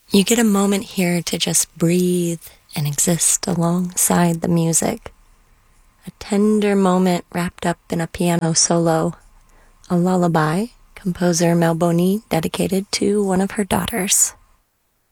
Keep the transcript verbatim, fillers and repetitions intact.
You get a moment here to just breathe and exist alongside the music. A tender moment wrapped up in a piano solo, a lullaby composer Mel Boni dedicated to one of her daughters.